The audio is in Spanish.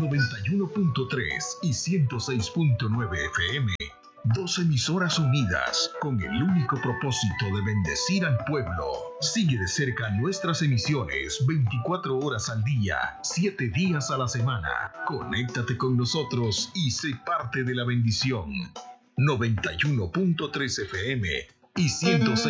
91.3 y 106.9 FM. Dos emisoras unidas con el único propósito de bendecir al pueblo. Sigue de cerca nuestras emisiones 24 horas al día, 7 días a la semana. Conéctate con nosotros y sé parte de la bendición. 91.3 FM y 106.